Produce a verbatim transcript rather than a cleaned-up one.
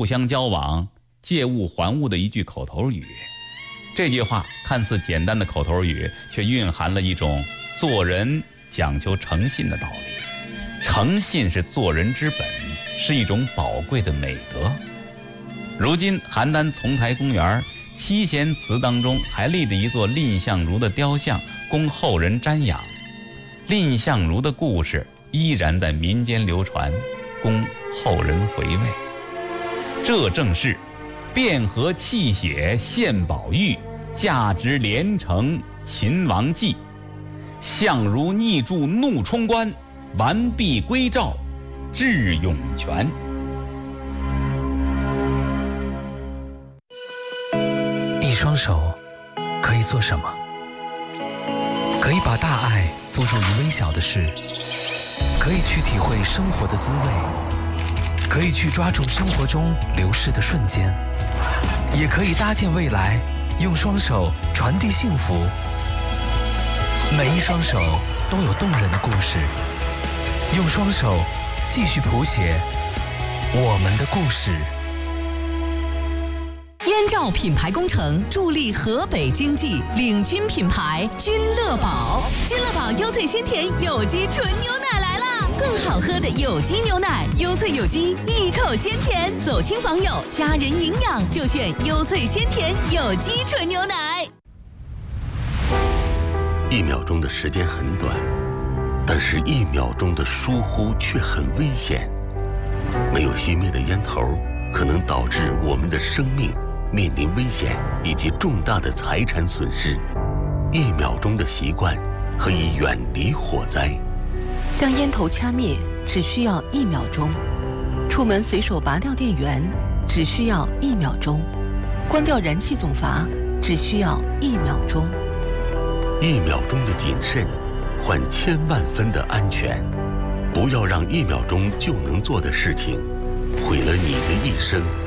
互相交往，借物还物的一句口头语。这句话看似简单的口头语，却蕴含了一种做人讲究诚信的道理。诚信是做人之本，是一种宝贵的美德。如今邯郸丛台公园七贤祠当中还立着一座蔺相如的雕像，供后人瞻仰。蔺相如的故事依然在民间流传，供后人回味。这正是汴河泣血献宝玉，价值连城秦王纪。相如逆柱怒冲冠，完璧归赵智涌泉。 一双手可以做什么？可以把大爱付诸于微小的事，可以去体会生活的滋味，可以去抓住生活中流逝的瞬间，也可以搭建未来，用双手传递幸福。每一双手都有动人的故事，用双手继续谱写我们的故事。 燕赵品牌工程助力河北经济，领军品牌君乐宝。君乐宝优萃鲜甜有机纯牛奶来啦！更好喝的有机牛奶，优萃有机，一口鲜甜。走亲访友，家人营养就选优萃鲜甜有机纯牛奶。 一秒钟的时间很短，但是一秒钟的疏忽却很危险。没有熄灭的烟头，可能导致我们的生命面临危险以及重大的财产损失。一秒钟的习惯可以远离火灾。 将烟头掐灭只需要一秒钟，出门随手拔掉电源只需要一秒钟，关掉燃气总阀只需要一秒钟。 一秒钟的谨慎，换千万分的安全。不要让一秒钟就能做的事情毁了你的一生。